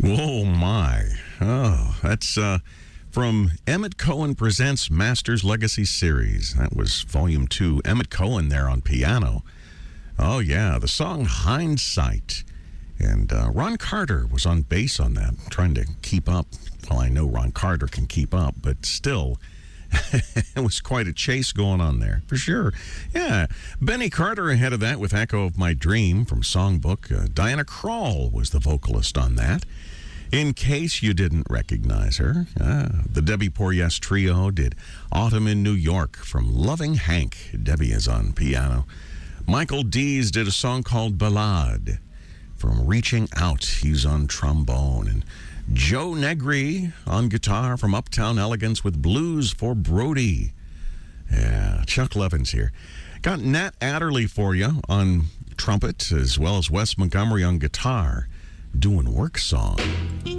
Oh, my. Oh, that's from Emmett Cohen Presents Masters Legacy Series. That was Volume 2. Emmett Cohen there on piano. Oh, yeah, the song Hindsight. And Ron Carter was on bass on that, trying to keep up. Well, I know Ron Carter can keep up, but still, it was quite a chase going on there, for sure. Yeah, Benny Carter ahead of that with Echo of My Dream from Songbook. Diana Krall was the vocalist on that. In case you didn't recognize her, the Debbie Porteous Trio did Autumn in New York from Loving Hank. Debbie is on piano. Michael Dees did a song called Ballade from Reaching Out. He's on trombone. And Joe Negri on guitar from Uptown Elegance with Blues for Brody. Yeah, Chuck Levin's here. Got Nat Adderley for you on trumpet, as well as Wes Montgomery on guitar, doing Work Song.